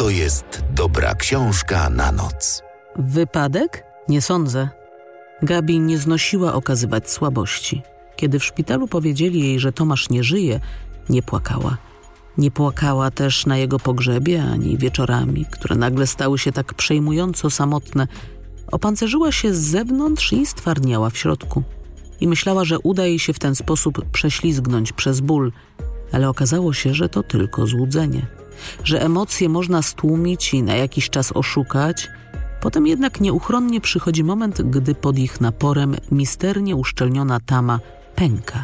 to jest dobra książka na noc. Wypadek? Nie sądzę. Gabi nie znosiła okazywać słabości. Kiedy w szpitalu powiedzieli jej, że Tomasz nie żyje, nie płakała. Nie płakała też na jego pogrzebie, ani wieczorami, które nagle stały się tak przejmująco samotne. Opancerzyła się z zewnątrz i stwardniała w środku. I myślała, że uda jej się w ten sposób prześlizgnąć przez ból, ale okazało się, że to tylko złudzenie. Że emocje można stłumić i na jakiś czas oszukać, potem jednak nieuchronnie przychodzi moment, gdy pod ich naporem misternie uszczelniona tama pęka.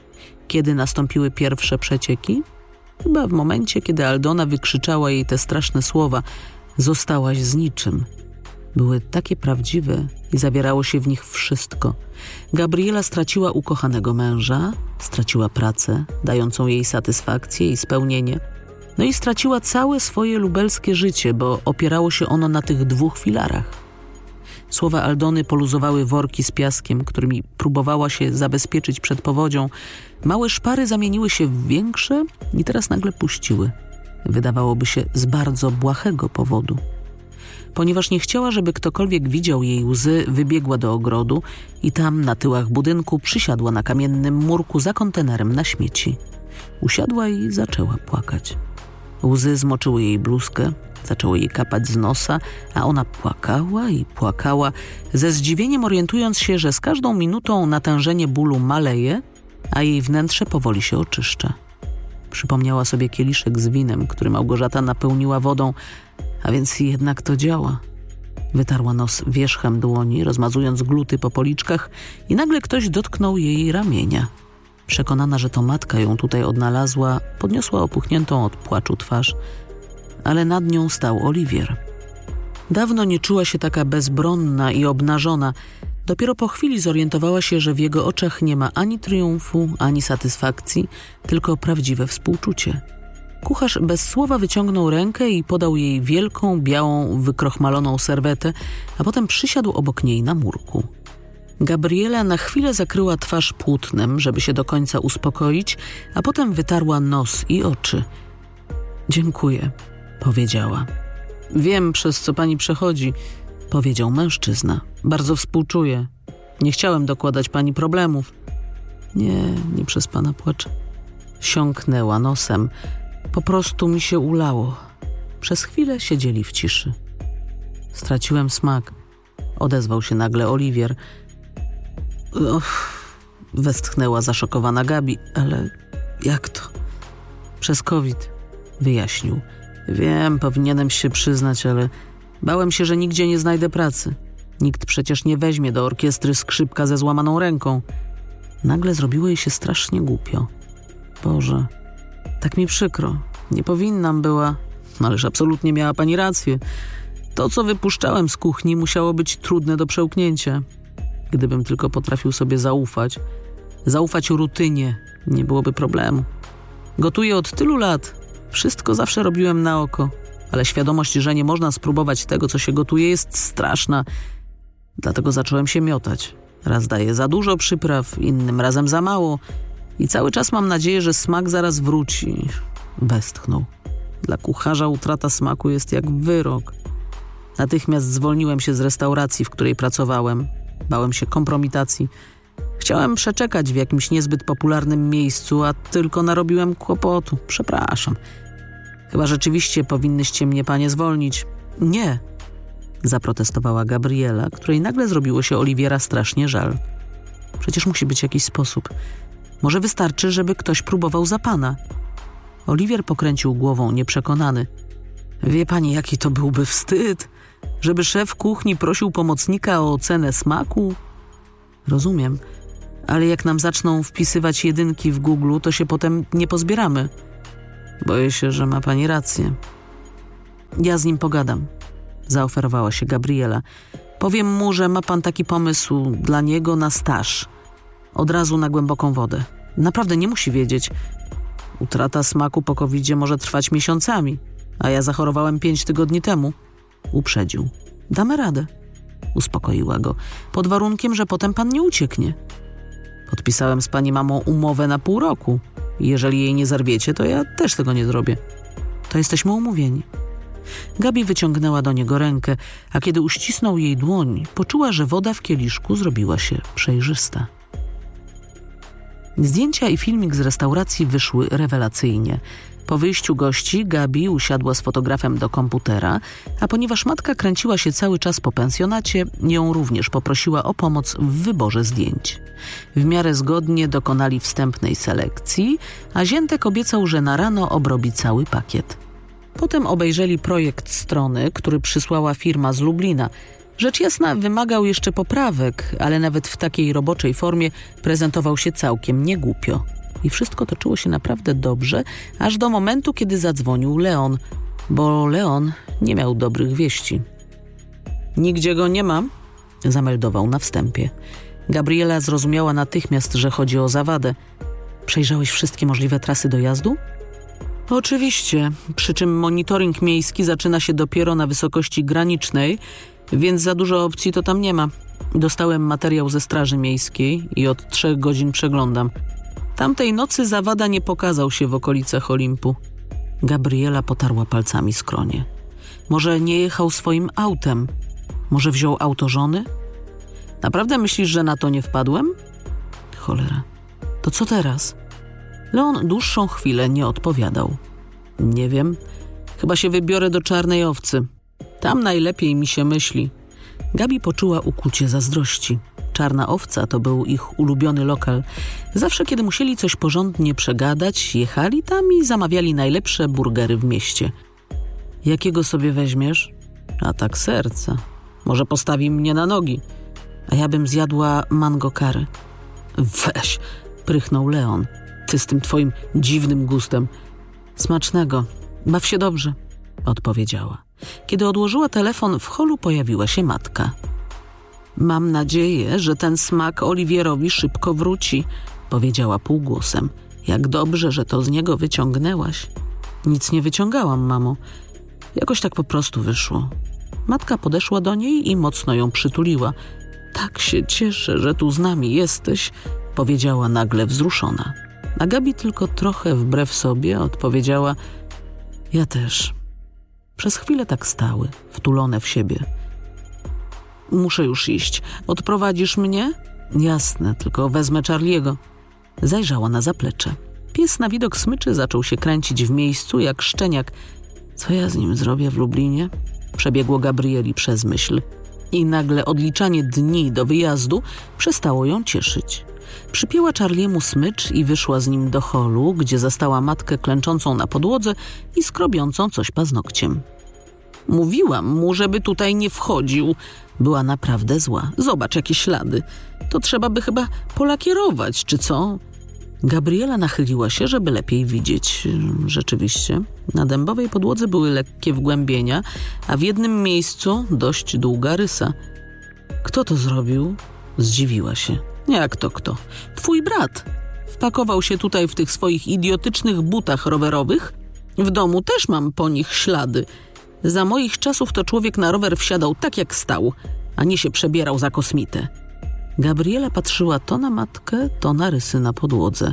Kiedy nastąpiły pierwsze przecieki? Chyba w momencie, kiedy Aldona wykrzyczała jej te straszne słowa: zostałaś z niczym. Były takie prawdziwe i zawierało się w nich wszystko. Gabriela straciła ukochanego męża, straciła pracę, dającą jej satysfakcję i spełnienie. No i straciła całe swoje lubelskie życie, bo opierało się ono na tych dwóch filarach. Słowa Aldony poluzowały worki z piaskiem, którymi próbowała się zabezpieczyć przed powodzią. Małe szpary zamieniły się w większe i teraz nagle puściły. Wydawałoby się z bardzo błahego powodu. Ponieważ nie chciała, żeby ktokolwiek widział jej łzy, wybiegła do ogrodu i tam, na tyłach budynku, przysiadła na kamiennym murku za kontenerem na śmieci. Usiadła i zaczęła płakać. Łzy zmoczyły jej bluzkę, zaczęło jej kapać z nosa, a ona płakała i płakała, ze zdziwieniem orientując się, że z każdą minutą natężenie bólu maleje, a jej wnętrze powoli się oczyszcza. Przypomniała sobie kieliszek z winem, który Małgorzata napełniła wodą, a więc jednak to działa. Wytarła nos wierzchem dłoni, rozmazując gluty po policzkach i nagle ktoś dotknął jej ramienia. Przekonana, że to matka ją tutaj odnalazła, podniosła opuchniętą od płaczu twarz, ale nad nią stał Oliwier. Dawno nie czuła się taka bezbronna i obnażona. Dopiero po chwili zorientowała się, że w jego oczach nie ma ani triumfu, ani satysfakcji, tylko prawdziwe współczucie. Kucharz bez słowa wyciągnął rękę i podał jej wielką, białą, wykrochmaloną serwetę, a potem przysiadł obok niej na murku. Gabriela na chwilę zakryła twarz płótnem, żeby się do końca uspokoić, a potem wytarła nos i oczy. Dziękuję, powiedziała. Wiem, przez co pani przechodzi, powiedział mężczyzna. Bardzo współczuję. Nie chciałem dokładać pani problemów. Nie przez pana płacz. Siąknęła nosem. Po prostu mi się ulało. Przez chwilę siedzieli w ciszy. Straciłem smak. Odezwał się nagle Oliwier. Westchnęła zaszokowana Gabi. Ale jak to? Przez COVID, wyjaśnił. Wiem, powinienem się przyznać, ale bałem się, że nigdzie nie znajdę pracy. Nikt przecież nie weźmie do orkiestry skrzypka ze złamaną ręką. Nagle zrobiło jej się strasznie głupio. Boże, tak mi przykro. Nie powinnam była. Ależ absolutnie miała pani rację. To, co wypuszczałem z kuchni, musiało być trudne do przełknięcia. Gdybym tylko potrafił sobie zaufać rutynie, nie byłoby problemu. Gotuję od tylu lat. Wszystko zawsze robiłem na oko, ale świadomość, że nie można spróbować tego, co się gotuje, jest straszna. Dlatego zacząłem się miotać. Raz daję za dużo przypraw, innym razem za mało i cały czas mam nadzieję, że smak zaraz wróci. Westchnął. Dla kucharza utrata smaku jest jak wyrok. Natychmiast zwolniłem się z restauracji, w której pracowałem. Bałem się kompromitacji. Chciałem przeczekać w jakimś niezbyt popularnym miejscu, a tylko narobiłem kłopotu. Przepraszam. Chyba rzeczywiście powinnyście mnie, panie, zwolnić. Nie, zaprotestowała Gabriela, której nagle zrobiło się Oliwiera strasznie żal. Przecież musi być jakiś sposób. Może wystarczy, żeby ktoś próbował za pana. Oliwier pokręcił głową, nieprzekonany. Wie pani, jaki to byłby wstyd? Żeby szef kuchni prosił pomocnika o ocenę smaku? Rozumiem, ale jak nam zaczną wpisywać jedynki w Google, to się potem nie pozbieramy. Boję się, że ma pani rację. Ja z nim pogadam, zaoferowała się Gabriela. Powiem mu, że ma pan taki pomysł dla niego na staż. Od razu na głęboką wodę. Naprawdę nie musi wiedzieć. Utrata smaku po COVID-zie może trwać miesiącami, a ja zachorowałem 5 tygodni temu. Uprzedził. Damy radę. Uspokoiła go. Pod warunkiem, że potem pan nie ucieknie. Podpisałem z pani mamą umowę na pół roku. Jeżeli jej nie zerwiecie, to ja też tego nie zrobię. To jesteśmy umówieni. Gabi wyciągnęła do niego rękę, a kiedy uścisnął jej dłoń, poczuła, że woda w kieliszku zrobiła się przejrzysta. Zdjęcia i filmik z restauracji wyszły rewelacyjnie. Po wyjściu gości Gabi usiadła z fotografem do komputera, a ponieważ matka kręciła się cały czas po pensjonacie, ją również poprosiła o pomoc w wyborze zdjęć. W miarę zgodnie dokonali wstępnej selekcji, a Ziętek obiecał, że na rano obrobi cały pakiet. Potem obejrzeli projekt strony, który przysłała firma z Lublina. Rzecz jasna wymagał jeszcze poprawek, ale nawet w takiej roboczej formie prezentował się całkiem niegłupio. I wszystko toczyło się naprawdę dobrze, aż do momentu, kiedy zadzwonił Leon, bo Leon nie miał dobrych wieści. Nigdzie go nie ma, zameldował na wstępie. Gabriela zrozumiała natychmiast, że chodzi o zawadę. Przejrzałeś wszystkie możliwe trasy dojazdu? Oczywiście, przy czym monitoring miejski zaczyna się dopiero na wysokości granicznej, więc za dużo opcji to tam nie ma. Dostałem materiał ze Straży Miejskiej i od 3 godzin przeglądam. Tamtej nocy zawada nie pokazał się w okolicach Olimpu. Gabriela potarła palcami skronie. Może nie jechał swoim autem? Może wziął auto żony? Naprawdę myślisz, że na to nie wpadłem? Cholera. To co teraz? Leon dłuższą chwilę nie odpowiadał. Nie wiem. Chyba się wybiorę do Czarnej Owcy. Tam najlepiej mi się myśli. Gabi poczuła ukucie zazdrości. Czarna Owca to był ich ulubiony lokal. Zawsze, kiedy musieli coś porządnie przegadać, jechali tam i zamawiali najlepsze burgery w mieście. Jakiego sobie weźmiesz? Atak serca. Może postawi mnie na nogi. A ja bym zjadła mango curry. Weź, prychnął Leon. Ty z tym twoim dziwnym gustem. Smacznego. Baw się dobrze, odpowiedziała. Kiedy odłożyła telefon, w holu pojawiła się matka. Mam nadzieję, że ten smak Oliwierowi szybko wróci, powiedziała półgłosem. Jak dobrze, że to z niego wyciągnęłaś. Nic nie wyciągałam, mamo. Jakoś tak po prostu wyszło. Matka podeszła do niej i mocno ją przytuliła. Tak się cieszę, że tu z nami jesteś, powiedziała nagle wzruszona. A Gabi tylko trochę wbrew sobie odpowiedziała: ja też. Przez chwilę tak stały, wtulone w siebie. Muszę już iść. Odprowadzisz mnie? Jasne, tylko wezmę Charliego. Zajrzała na zaplecze. Pies na widok smyczy zaczął się kręcić w miejscu jak szczeniak. Co ja z nim zrobię w Lublinie? Przebiegło Gabrieli przez myśl. I nagle odliczanie dni do wyjazdu przestało ją cieszyć. Przypięła Charliemu smycz i wyszła z nim do holu, gdzie zastała matkę klęczącą na podłodze i skrobiącą coś paznokciem. Mówiłam mu, żeby tutaj nie wchodził. Była naprawdę zła. Zobacz, jakie ślady. To trzeba by chyba polakierować, czy co? Gabriela nachyliła się, żeby lepiej widzieć. Rzeczywiście, na dębowej podłodze były lekkie wgłębienia, a w jednym miejscu dość długa rysa. Kto to zrobił? Zdziwiła się. Jak to kto? Twój brat. Wpakował się tutaj w tych swoich idiotycznych butach rowerowych. W domu też mam po nich ślady. Za moich czasów to człowiek na rower wsiadał tak jak stał, a nie się przebierał za kosmitę. Gabriela patrzyła to na matkę, to na rysy na podłodze.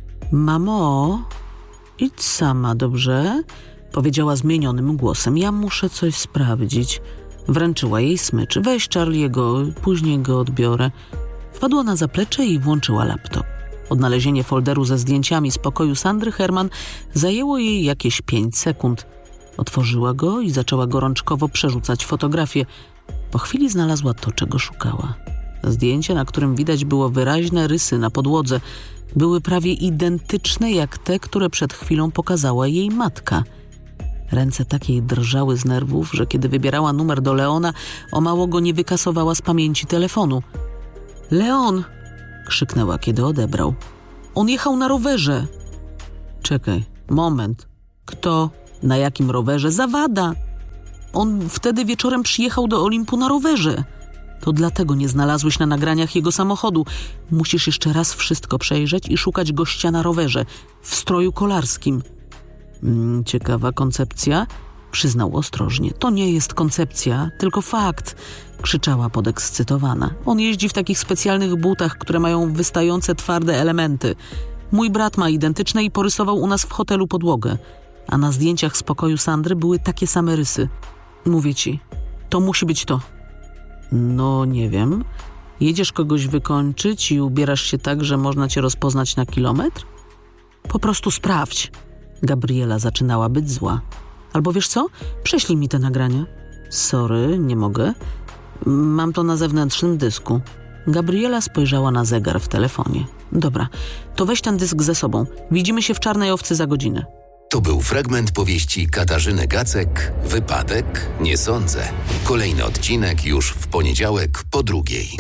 Mamo, idź sama, dobrze? Powiedziała zmienionym głosem. Ja muszę coś sprawdzić. Wręczyła jej smycz. Weź Charliego, później go odbiorę. Wpadła na zaplecze i włączyła laptop. Odnalezienie folderu ze zdjęciami z pokoju Sandry Herman zajęło jej jakieś 5 sekund. Otworzyła go i zaczęła gorączkowo przerzucać fotografie. Po chwili znalazła to, czego szukała. Zdjęcie, na którym widać było wyraźne rysy na podłodze, były prawie identyczne jak te, które przed chwilą pokazała jej matka. Ręce takiej drżały z nerwów, że kiedy wybierała numer do Leona, o mało go nie wykasowała z pamięci telefonu. Leon! Krzyknęła, kiedy odebrał. On jechał na rowerze. Czekaj, moment. Kto? Na jakim rowerze? Zawada! On wtedy wieczorem przyjechał do Olimpu na rowerze. To dlatego nie znalazłeś na nagraniach jego samochodu. Musisz jeszcze raz wszystko przejrzeć i szukać gościa na rowerze, w stroju kolarskim. Ciekawa koncepcja, przyznał ostrożnie. To nie jest koncepcja, tylko fakt, krzyczała podekscytowana. On jeździ w takich specjalnych butach, które mają wystające twarde elementy. Mój brat ma identyczne i porysował u nas w hotelu podłogę. a na zdjęciach z pokoju Sandry były takie same rysy. Mówię ci, to musi być to. No, nie wiem. Jedziesz kogoś wykończyć i ubierasz się tak, że można cię rozpoznać na kilometr? Po prostu sprawdź. Gabriela zaczynała być zła. Albo wiesz co? Prześlij mi te nagrania. Sorry, nie mogę. Mam to na zewnętrznym dysku. Gabriela spojrzała na zegar w telefonie. Dobra, to weź ten dysk ze sobą. Widzimy się w Czarnej Owcy za godzinę. To był fragment powieści Katarzyny Gacek, Wypadek? Nie sądzę. Kolejny odcinek już w poniedziałek po 2:00.